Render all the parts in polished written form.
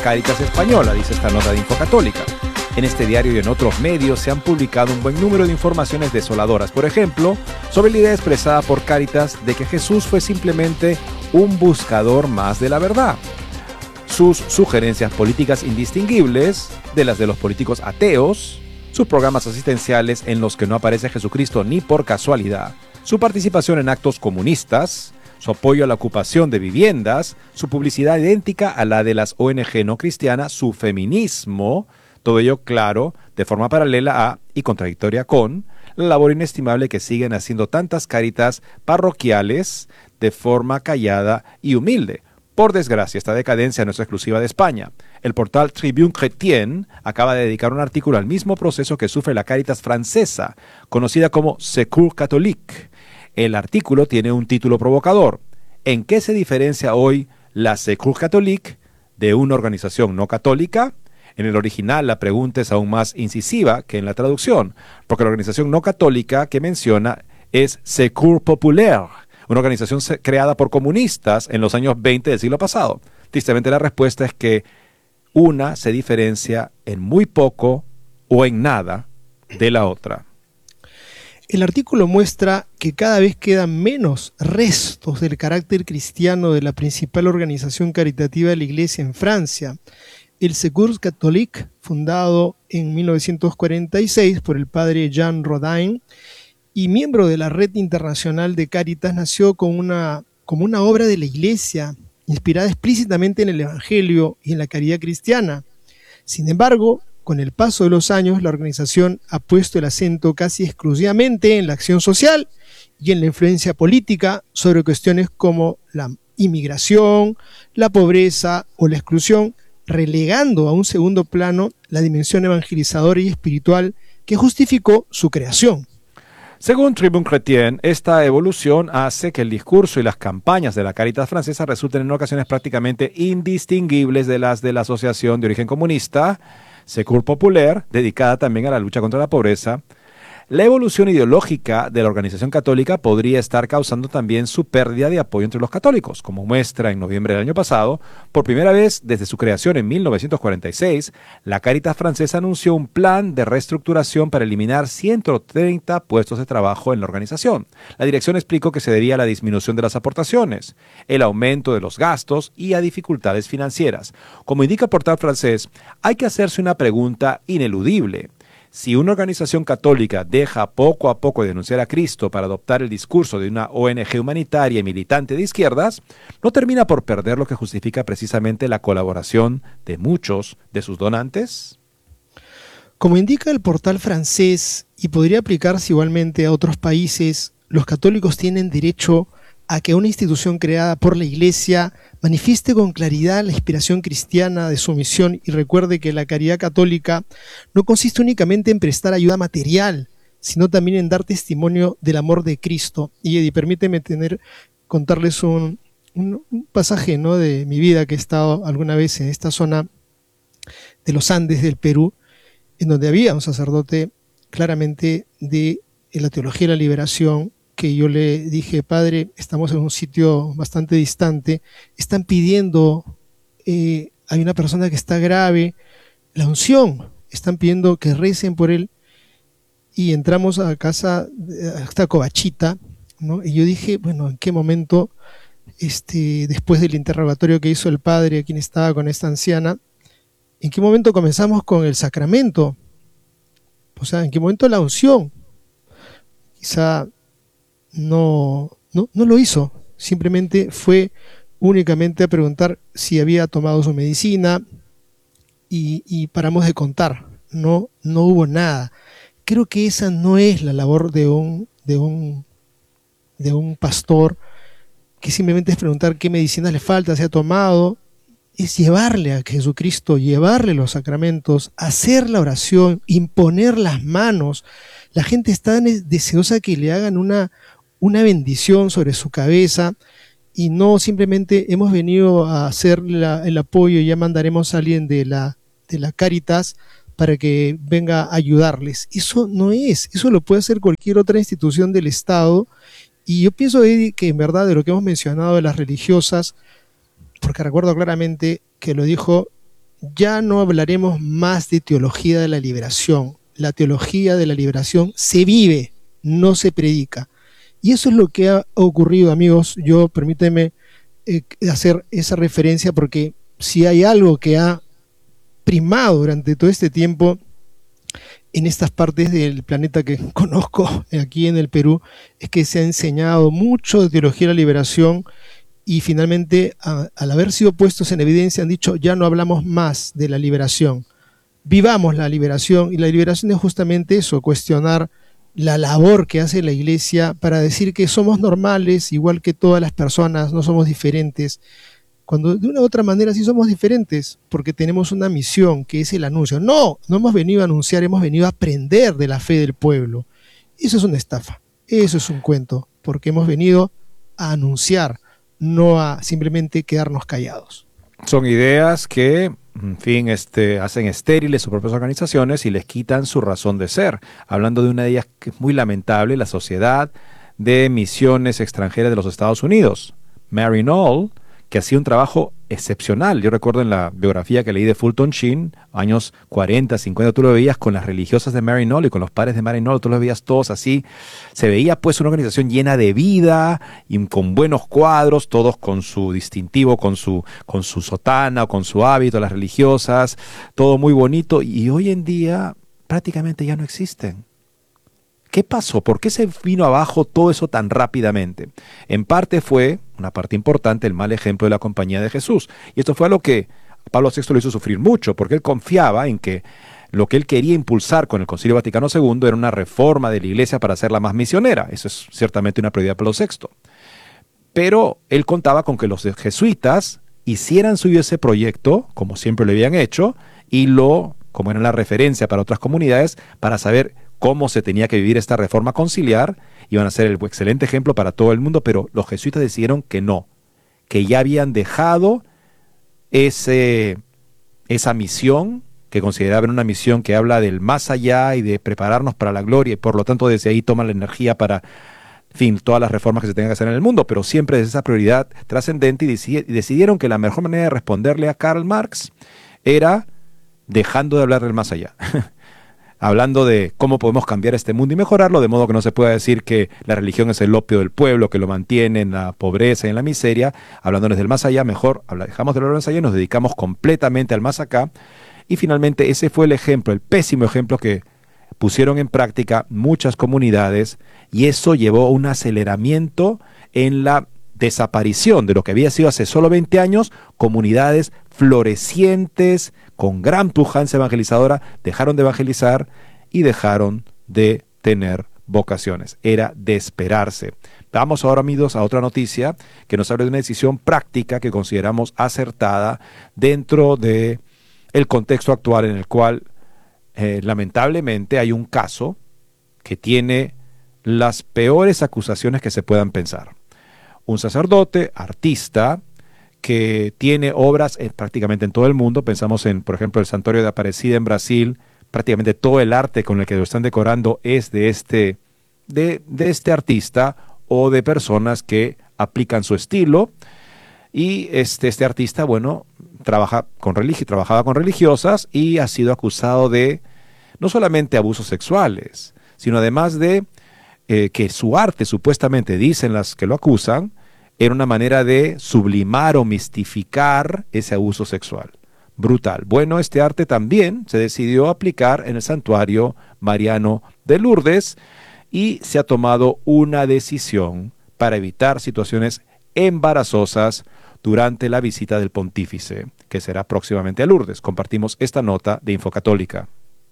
Cáritas Española, dice esta nota de Infocatólica. En este diario y en otros medios se han publicado un buen número de informaciones desoladoras, por ejemplo, sobre la idea expresada por Cáritas de que Jesús fue simplemente un buscador más de la verdad. Sus sugerencias políticas indistinguibles de las de los políticos ateos, sus programas asistenciales en los que no aparece Jesucristo ni por casualidad, su participación en actos comunistas, su apoyo a la ocupación de viviendas, su publicidad idéntica a la de las ONG no cristianas, su feminismo, todo ello claro, de forma paralela a y contradictoria con la labor inestimable que siguen haciendo tantas Cáritas parroquiales de forma callada y humilde. Por desgracia, esta decadencia no es exclusiva de España. El portal Tribune Chrétien acaba de dedicar un artículo al mismo proceso que sufre la Cáritas francesa, conocida como Secours Catholique. El artículo tiene un título provocador. ¿En qué se diferencia hoy la Secours Catholique de una organización no católica? En el original la pregunta es aún más incisiva que en la traducción, porque la organización no católica que menciona es Secours Populaire, una organización creada por comunistas en los años 20 del siglo pasado. Tristemente la respuesta es que una se diferencia en muy poco o en nada de la otra. El artículo muestra que cada vez quedan menos restos del carácter cristiano de la principal organización caritativa de la Iglesia en Francia. El Secours Catholique, fundado en 1946 por el padre Jean Rodin y miembro de la Red Internacional de Cáritas, nació como una obra de la Iglesia, inspirada explícitamente en el Evangelio y en la caridad cristiana. Sin embargo, con el paso de los años, la organización ha puesto el acento casi exclusivamente en la acción social y en la influencia política sobre cuestiones como la inmigración, la pobreza o la exclusión, relegando a un segundo plano la dimensión evangelizadora y espiritual que justificó su creación. Según Tribune Chrétien, esta evolución hace que el discurso y las campañas de la Cáritas francesa resulten en ocasiones prácticamente indistinguibles de las de la asociación de origen comunista, Secours Populaire, dedicada también a la lucha contra la pobreza. La evolución ideológica de la organización católica podría estar causando también su pérdida de apoyo entre los católicos, como muestra en noviembre del año pasado. Por primera vez desde su creación en 1946, la Cáritas francesa anunció un plan de reestructuración para eliminar 130 puestos de trabajo en la organización. La dirección explicó que se debía a la disminución de las aportaciones, el aumento de los gastos y a dificultades financieras. Como indica el portal francés, hay que hacerse una pregunta ineludible. Si una organización católica deja poco a poco de denunciar a Cristo para adoptar el discurso de una ONG humanitaria y militante de izquierdas, ¿no termina por perder lo que justifica precisamente la colaboración de muchos de sus donantes? Como indica el portal francés, y podría aplicarse igualmente a otros países, los católicos tienen derecho a que una institución creada por la Iglesia manifieste con claridad la inspiración cristiana de su misión y recuerde que la caridad católica no consiste únicamente en prestar ayuda material, sino también en dar testimonio del amor de Cristo. Y Eddie, permíteme contarles un pasaje, ¿no?, de mi vida, que he estado alguna vez en esta zona de los Andes del Perú, en donde había un sacerdote claramente de la teología de la liberación, que yo le dije: padre, estamos en un sitio bastante distante, están pidiendo, hay una persona que está grave, la unción, están pidiendo que recen por él. Y entramos a casa, a esta covachita, ¿no? Y yo dije, bueno, ¿en qué momento, después del interrogatorio que hizo el padre a quien estaba con esta anciana, en qué momento comenzamos con el sacramento? O sea, ¿en qué momento la unción? Quizá no lo hizo, simplemente fue únicamente a preguntar si había tomado su medicina y paramos de contar, no hubo nada. Creo que esa no es la labor de un pastor, que simplemente es preguntar qué medicinas le falta, si ha tomado. Es llevarle a Jesucristo, llevarle los sacramentos, hacer la oración, imponer las manos. La gente está deseosa que le hagan una bendición sobre su cabeza, y no simplemente hemos venido a hacer el apoyo y ya mandaremos a alguien de la Cáritas para que venga a ayudarles. Eso no es, eso lo puede hacer cualquier otra institución del Estado. Y yo pienso, Eddie, que en verdad de lo que hemos mencionado de las religiosas, porque recuerdo claramente que lo dijo ya no hablaremos más de teología de la liberación. La teología de la liberación se vive, no se predica. Y eso es lo que ha ocurrido, amigos. Yo permíteme hacer esa referencia, porque si hay algo que ha primado durante todo este tiempo en estas partes del planeta que conozco aquí en el Perú, es que se ha enseñado mucho de teología de la liberación, y finalmente al haber sido puestos en evidencia han dicho: ya no hablamos más de la liberación, vivamos la liberación. Y la liberación es justamente eso, cuestionar la labor que hace la Iglesia para decir que somos normales, igual que todas las personas, no somos diferentes, cuando de una u otra manera sí somos diferentes, porque tenemos una misión que es el anuncio. No hemos venido a anunciar, hemos venido a aprender de la fe del pueblo. Eso es una estafa, eso es un cuento, porque hemos venido a anunciar, no a simplemente quedarnos callados. Son ideas que, en fin, hacen estériles sus propias organizaciones y les quitan su razón de ser. Hablando de una de ellas que es muy lamentable, la Sociedad de Misiones Extranjeras de los Estados Unidos, Mary Knoll, que hacía un trabajo excepcional. Yo recuerdo en la biografía que leí de Fulton Sheen, años 40, 50, tú lo veías con las religiosas de Mary Knoll y con los padres de Mary Knoll, tú los veías todos así. Se veía pues una organización llena de vida y con buenos cuadros, todos con su distintivo, con su sotana o con su hábito, las religiosas, todo muy bonito, y hoy en día prácticamente ya no existen. ¿Qué pasó? ¿Por qué se vino abajo todo eso tan rápidamente? En parte fue, una parte importante, el mal ejemplo de la Compañía de Jesús. Y esto fue a lo que Pablo VI lo hizo sufrir mucho, porque él confiaba en que lo que él quería impulsar con el Concilio Vaticano II era una reforma de la Iglesia para hacerla más misionera. Eso es ciertamente una prioridad para Pablo VI. Pero él contaba con que los jesuitas hicieran suyo ese proyecto, como siempre lo habían hecho, y como era la referencia para otras comunidades, para saber cómo se tenía que vivir esta reforma conciliar. Iban a ser el excelente ejemplo para todo el mundo, pero los jesuitas decidieron que no, que ya habían dejado esa misión, que consideraban una misión que habla del más allá y de prepararnos para la gloria, y por lo tanto desde ahí toman la energía para, en fin, todas las reformas que se tengan que hacer en el mundo, pero siempre desde esa prioridad trascendente, y decidieron que la mejor manera de responderle a Karl Marx era dejando de hablar del más allá. Hablando de cómo podemos cambiar este mundo y mejorarlo, de modo que no se pueda decir que la religión es el opio del pueblo, que lo mantiene en la pobreza y en la miseria. Hablándoles del más allá, mejor dejamos de hablar del más allá y nos dedicamos completamente al más acá. Y finalmente ese fue el ejemplo, el pésimo ejemplo que pusieron en práctica muchas comunidades, y eso llevó a un aceleramiento en la desaparición de lo que había sido hace solo 20 años, comunidades florecientes, con gran pujanza evangelizadora, dejaron de evangelizar y dejaron de tener vocaciones. Era de esperarse. Vamos ahora, amigos, a otra noticia que nos habla de una decisión práctica que consideramos acertada dentro de el contexto actual, en el cual lamentablemente hay un caso que tiene las peores acusaciones que se puedan pensar. Un sacerdote, artista, que tiene obras prácticamente en todo el mundo. Pensamos en, por ejemplo, el Santuario de Aparecida en Brasil. Prácticamente todo el arte con el que lo están decorando es de este artista o de personas que aplican su estilo. Y este artista, bueno, trabajaba con religiosas y ha sido acusado de no solamente abusos sexuales, sino además de que su arte, supuestamente dicen las que lo acusan, era una manera de sublimar o mistificar ese abuso sexual. Brutal. Bueno, este arte también se decidió aplicar en el Santuario Mariano de Lourdes, y se ha tomado una decisión para evitar situaciones embarazosas durante la visita del pontífice, que será próximamente a Lourdes. Compartimos esta nota de Infocatólica.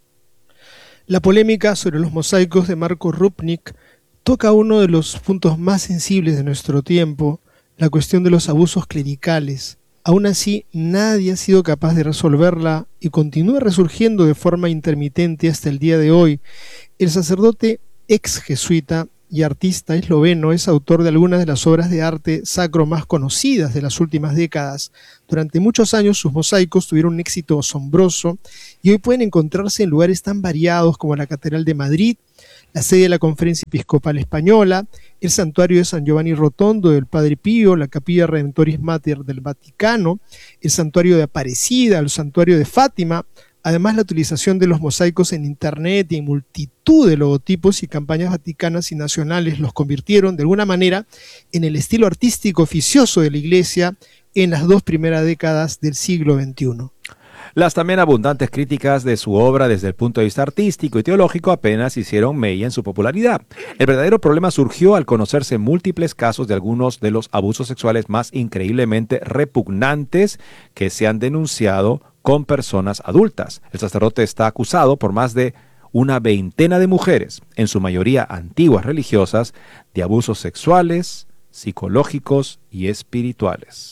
La polémica sobre los mosaicos de Marco Rupnik toca uno de los puntos más sensibles de nuestro tiempo, la cuestión de los abusos clericales. Aún así, nadie ha sido capaz de resolverla y continúa resurgiendo de forma intermitente hasta el día de hoy. El sacerdote ex jesuita y artista esloveno, es autor de algunas de las obras de arte sacro más conocidas de las últimas décadas. Durante muchos años sus mosaicos tuvieron un éxito asombroso y hoy pueden encontrarse en lugares tan variados como la Catedral de Madrid, la sede de la Conferencia Episcopal Española, el Santuario de San Giovanni Rotondo del Padre Pío, la Capilla Redemptoris Mater del Vaticano, el Santuario de Aparecida, el Santuario de Fátima. Además, la utilización de los mosaicos en Internet y en multitud de logotipos y campañas vaticanas y nacionales los convirtieron, de alguna manera, en el estilo artístico oficioso de la Iglesia en las 2 primeras décadas del siglo XXI. Las también abundantes críticas de su obra desde el punto de vista artístico y teológico apenas hicieron mella en su popularidad. El verdadero problema surgió al conocerse múltiples casos de algunos de los abusos sexuales más increíblemente repugnantes que se han denunciado con personas adultas. El sacerdote está acusado por más de una veintena de mujeres, en su mayoría antiguas religiosas, de abusos sexuales, psicológicos y espirituales.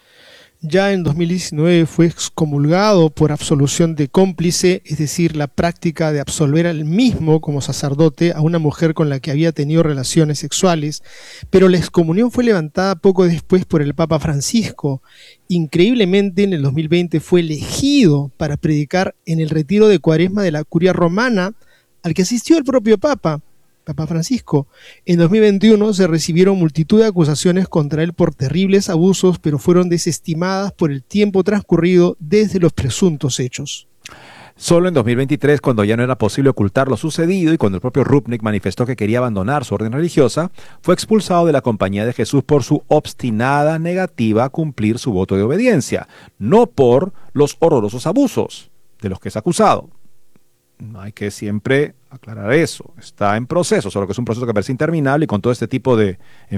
Ya en 2019 fue excomulgado por absolución de cómplice, es decir, la práctica de absolver al mismo como sacerdote a una mujer con la que había tenido relaciones sexuales, pero la excomunión fue levantada poco después por el Papa Francisco. Increíblemente, en el 2020 fue elegido para predicar en el retiro de Cuaresma de la Curia Romana, al que asistió el propio Papa Francisco. En 2021 se recibieron multitud de acusaciones contra él por terribles abusos, pero fueron desestimadas por el tiempo transcurrido desde los presuntos hechos. Solo en 2023, cuando ya no era posible ocultar lo sucedido y cuando el propio Rupnik manifestó que quería abandonar su orden religiosa, fue expulsado de la Compañía de Jesús por su obstinada negativa a cumplir su voto de obediencia, no por los horrorosos abusos de los que es acusado. Hay que siempre aclarar eso. Está en proceso, solo que es un proceso que parece interminable y con todo este tipo de,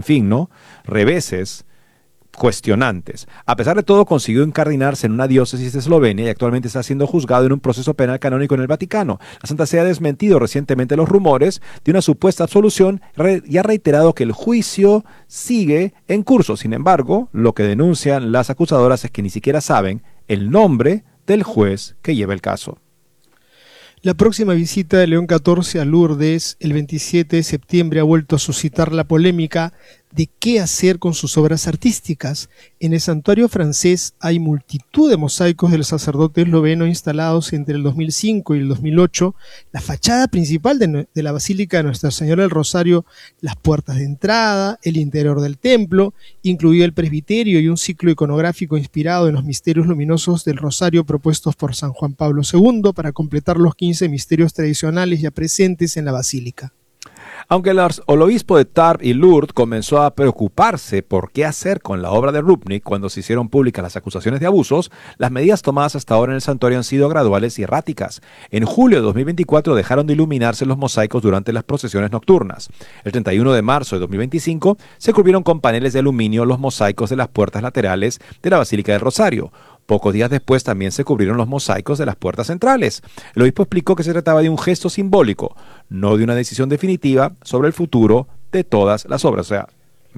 reveses cuestionantes. A pesar de todo, consiguió incardinarse en una diócesis de Eslovenia y actualmente está siendo juzgado en un proceso penal canónico en el Vaticano. La Santa Sede ha desmentido recientemente los rumores de una supuesta absolución y ha reiterado que el juicio sigue en curso. Sin embargo, lo que denuncian las acusadoras es que ni siquiera saben el nombre del juez que lleva el caso. La próxima visita de León XIV a Lourdes, el 27 de septiembre, ha vuelto a suscitar la polémica de qué hacer con sus obras artísticas. En el santuario francés hay multitud de mosaicos del sacerdote esloveno instalados entre el 2005 y el 2008. La fachada principal de la Basílica de Nuestra Señora del Rosario, las puertas de entrada, el interior del templo, incluido el presbiterio y un ciclo iconográfico inspirado en los misterios luminosos del Rosario propuestos por San Juan Pablo II para completar los 15 misterios tradicionales ya presentes en la Basílica. Aunque el obispo de Tarbes y Lourdes comenzó a preocuparse por qué hacer con la obra de Rupnik cuando se hicieron públicas las acusaciones de abusos, las medidas tomadas hasta ahora en el santuario han sido graduales y erráticas. En julio de 2024 dejaron de iluminarse los mosaicos durante las procesiones nocturnas. El 31 de marzo de 2025 se cubrieron con paneles de aluminio los mosaicos de las puertas laterales de la Basílica del Rosario. Pocos días después también se cubrieron los mosaicos de las puertas centrales. El obispo explicó que se trataba de un gesto simbólico, no de una decisión definitiva sobre el futuro de todas las obras. O sea,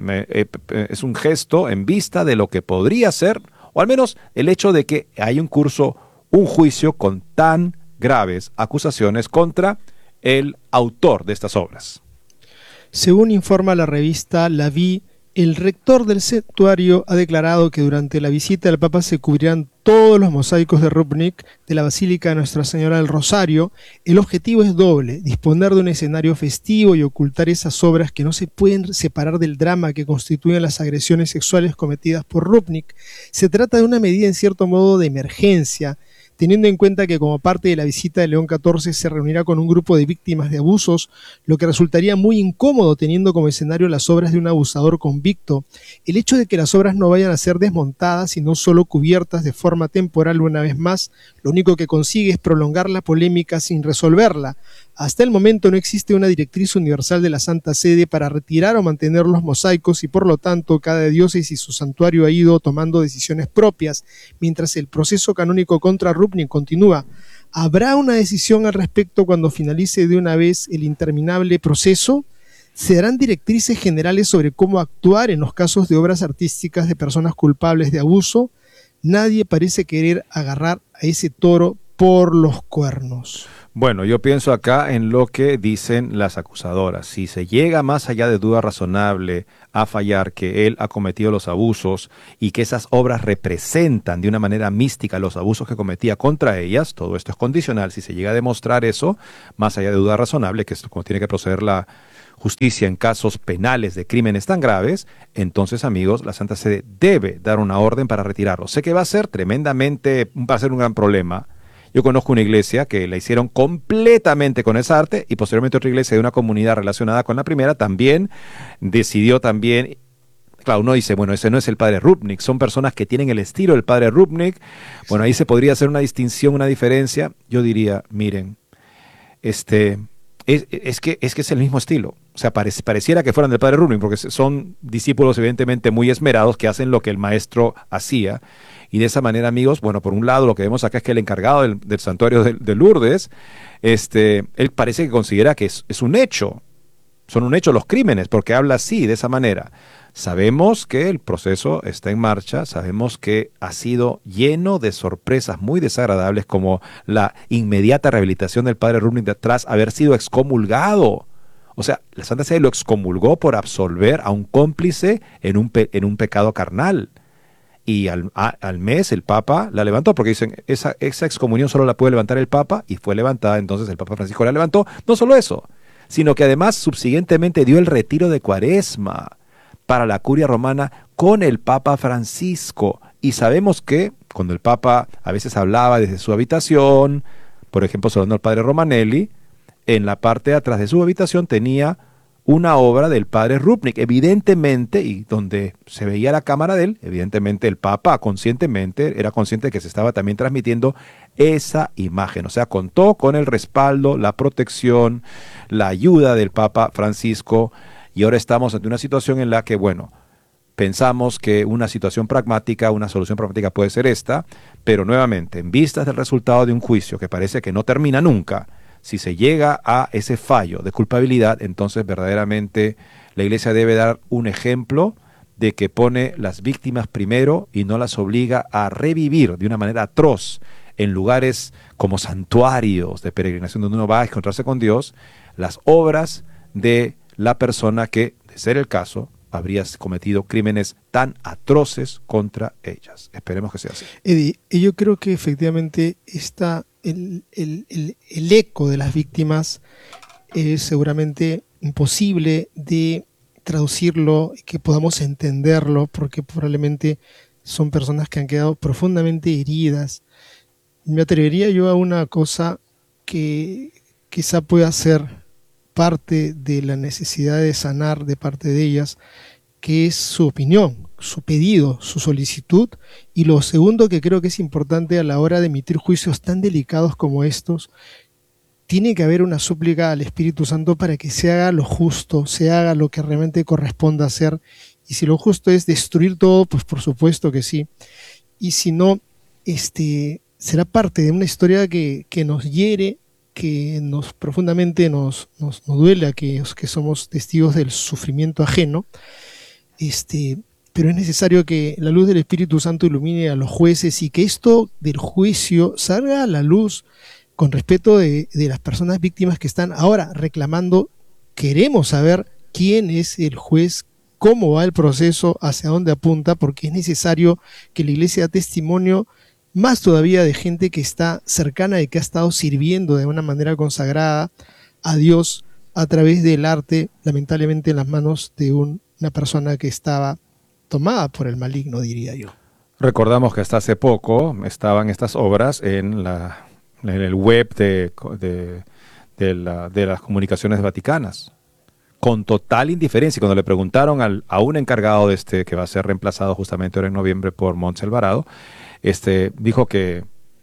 es un gesto en vista de lo que podría ser, o al menos el hecho de que hay en curso un juicio con tan graves acusaciones contra el autor de estas obras. Según informa la revista La Vie, el rector del santuario ha declarado que durante la visita del Papa se cubrirán todos los mosaicos de Rupnik de la Basílica de Nuestra Señora del Rosario. El objetivo es doble: disponer de un escenario festivo y ocultar esas obras que no se pueden separar del drama que constituyen las agresiones sexuales cometidas por Rupnik. Se trata de una medida en cierto modo de emergencia, teniendo en cuenta que como parte de la visita de León XIV se reunirá con un grupo de víctimas de abusos, lo que resultaría muy incómodo teniendo como escenario las obras de un abusador convicto. El hecho de que las obras no vayan a ser desmontadas, sino solo cubiertas de forma temporal una vez más, lo único que consigue es prolongar la polémica sin resolverla. Hasta el momento no existe una directriz universal de la Santa Sede para retirar o mantener los mosaicos y por lo tanto cada diócesis y su santuario ha ido tomando decisiones propias, mientras el proceso canónico contra Rupnik continúa. ¿Habrá una decisión al respecto cuando finalice de una vez el interminable proceso? ¿Se darán directrices generales sobre cómo actuar en los casos de obras artísticas de personas culpables de abuso? Nadie parece querer agarrar a ese toro por los cuernos. Bueno, yo pienso acá en lo que dicen las acusadoras. Si se llega más allá de duda razonable a fallar que él ha cometido los abusos y que esas obras representan de una manera mística los abusos que cometía contra ellas, todo esto es condicional. Si se llega a demostrar eso, más allá de duda razonable, que es como tiene que proceder la justicia en casos penales de crímenes tan graves, entonces, amigos, la Santa Sede debe dar una orden para retirarlo. Sé que va a ser va a ser un gran problema. Yo conozco una iglesia que la hicieron completamente con esa arte y posteriormente otra iglesia de una comunidad relacionada con la primera también decidió también. Claro, uno dice, bueno, ese no es el padre Rupnik, son personas que tienen el estilo del padre Rupnik. Bueno, ahí se podría hacer una distinción, una diferencia. Yo diría, miren, es que es el mismo estilo. O sea, pareciera que fueran del padre Rubin, porque son discípulos evidentemente muy esmerados que hacen lo que el maestro hacía. Y de esa manera, amigos, bueno, por un lado lo que vemos acá es que el encargado del santuario de Lourdes, él parece que considera que es un hecho. Son un hecho los crímenes, porque habla así, de esa manera. Sabemos que el proceso está en marcha, sabemos que ha sido lleno de sorpresas muy desagradables, como la inmediata rehabilitación del padre Rubin tras haber sido excomulgado. O sea, la Santa Sede lo excomulgó por absolver a un cómplice en un pecado carnal. Y al mes el Papa la levantó, porque dicen, esa excomunión solo la puede levantar el Papa, y fue levantada, entonces el Papa Francisco la levantó. No solo eso, sino que además subsiguientemente dio el retiro de Cuaresma para la curia romana con el Papa Francisco. Y sabemos que cuando el Papa a veces hablaba desde su habitación, por ejemplo, saludando al padre Romanelli, en la parte de atrás de su habitación tenía una obra del padre Rupnik, evidentemente, y donde se veía la cámara de él, evidentemente el Papa conscientemente era consciente de que se estaba también transmitiendo esa imagen. O sea, contó con el respaldo, la protección, la ayuda del Papa Francisco, y ahora estamos ante una situación en la que, bueno, pensamos que una situación pragmática, una solución pragmática puede ser esta, pero nuevamente, en vistas del resultado de un juicio que parece que no termina nunca, si se llega a ese fallo de culpabilidad, entonces verdaderamente la Iglesia debe dar un ejemplo de que pone las víctimas primero y no las obliga a revivir de una manera atroz en lugares como santuarios de peregrinación donde uno va a encontrarse con Dios, las obras de la persona que, de ser el caso, habría cometido crímenes tan atroces contra ellas. Esperemos que sea así. Eddie, yo creo que efectivamente el eco de las víctimas es seguramente imposible de traducirlo, que podamos entenderlo, porque probablemente son personas que han quedado profundamente heridas. Me atrevería yo a una cosa que quizá pueda ser parte de la necesidad de sanar de parte de ellas, que es su opinión, su pedido, su solicitud. Y lo segundo que creo que es importante a la hora de emitir juicios tan delicados como estos, tiene que haber una súplica al Espíritu Santo para que se haga lo justo, se haga lo que realmente corresponda hacer. Y si lo justo es destruir todo, pues por supuesto que sí. Y si no, será parte de una historia que nos hiere, que profundamente nos duele a que somos testigos del sufrimiento ajeno, pero es necesario que la luz del Espíritu Santo ilumine a los jueces y que esto del juicio salga a la luz con respeto de las personas víctimas que están ahora reclamando. Queremos saber quién es el juez, cómo va el proceso, hacia dónde apunta, porque es necesario que la Iglesia dé testimonio más todavía de gente que está cercana y que ha estado sirviendo de una manera consagrada a Dios a través del arte, lamentablemente en las manos de una persona que estaba tomada por el maligno, diría yo. Recordamos que hasta hace poco estaban estas obras en el web de las comunicaciones vaticanas, con total indiferencia. Y cuando le preguntaron a un encargado de que va a ser reemplazado justamente ahora en noviembre por Montse Alvarado, dijo que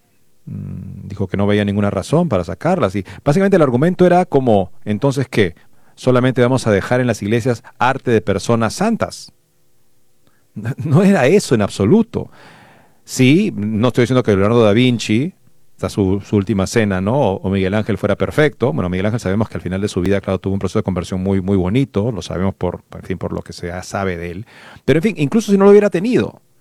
no veía ninguna razón para sacarlas. Y básicamente el argumento era como, entonces, ¿qué? ¿Solamente vamos a dejar en las iglesias arte de personas santas? No era eso en absoluto. Sí, no estoy diciendo que Leonardo da Vinci, hasta su última cena, ¿no? O Miguel Ángel fuera perfecto. Bueno, Miguel Ángel sabemos que al final de su vida, claro, tuvo un proceso de conversión muy, muy bonito, lo sabemos por lo que se sabe de él. Pero en fin, incluso si no lo hubiera tenido,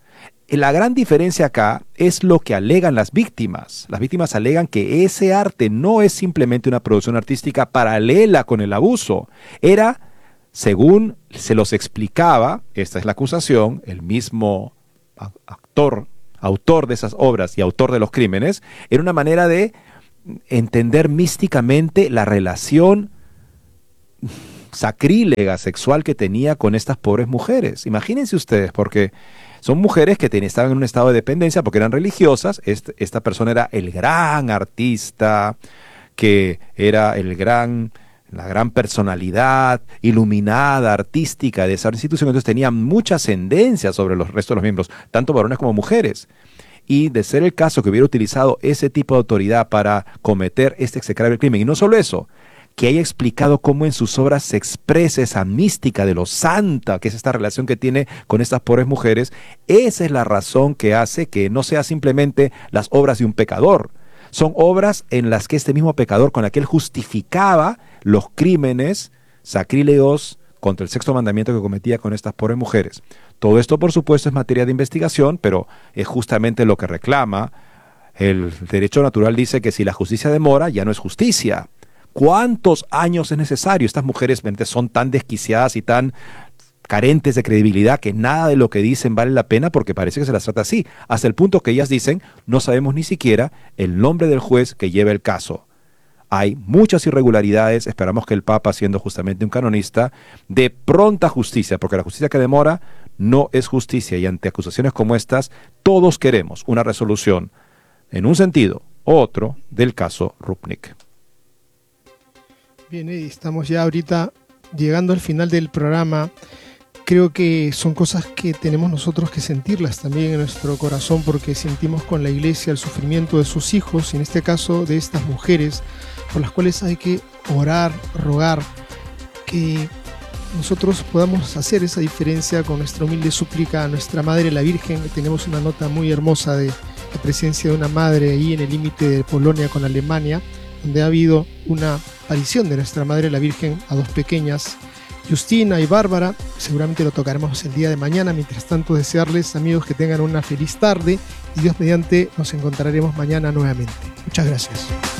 La gran diferencia acá es lo que alegan las víctimas. Las víctimas alegan que ese arte no es simplemente una producción artística paralela con el abuso. Era, según se los explicaba, esta es la acusación, el mismo autor de esas obras y autor de los crímenes, era una manera de entender místicamente la relación sacrílega sexual que tenía con estas pobres mujeres. Imagínense ustedes, porque son mujeres que estaban en un estado de dependencia porque eran religiosas. Esta persona era el gran artista, que era la gran personalidad iluminada, artística de esa institución. Entonces tenía mucha ascendencia sobre el resto de los miembros, tanto varones como mujeres. Y de ser el caso que hubiera utilizado ese tipo de autoridad para cometer este execrable crimen, y no solo eso, que haya explicado cómo en sus obras se expresa esa mística de lo santa, que es esta relación que tiene con estas pobres mujeres, esa es la razón que hace que no sea simplemente las obras de un pecador. Son obras en las que este mismo pecador, con la que él justificaba los crímenes sacrílegos contra el sexto mandamiento que cometía con estas pobres mujeres. Todo esto, por supuesto, es materia de investigación, pero es justamente lo que reclama. El derecho natural dice que si la justicia demora, ya no es justicia. ¿Cuántos años es necesario? Estas mujeres son tan desquiciadas y tan carentes de credibilidad que nada de lo que dicen vale la pena, porque parece que se las trata así, hasta el punto que ellas dicen: no sabemos ni siquiera el nombre del juez que lleva el caso. Hay muchas irregularidades. Esperamos que el Papa, siendo justamente un canonista, dé pronta justicia, porque la justicia que demora no es justicia, y ante acusaciones como estas todos queremos una resolución en un sentido u otro del caso Rupnik. Bien, Eddie, estamos ya ahorita llegando al final del programa. Creo que son cosas que tenemos nosotros que sentirlas también en nuestro corazón, porque sentimos con la Iglesia el sufrimiento de sus hijos, y en este caso de estas mujeres, por las cuales hay que orar, rogar, que nosotros podamos hacer esa diferencia con nuestra humilde súplica a nuestra Madre la Virgen. Tenemos una nota muy hermosa de la presencia de una madre ahí en el límite de Polonia con Alemania, donde ha habido una aparición de nuestra Madre la Virgen a dos pequeñas, Justina y Bárbara. Seguramente lo tocaremos el día de mañana. Mientras tanto, desearles, amigos, que tengan una feliz tarde, y Dios mediante nos encontraremos mañana nuevamente. Muchas gracias.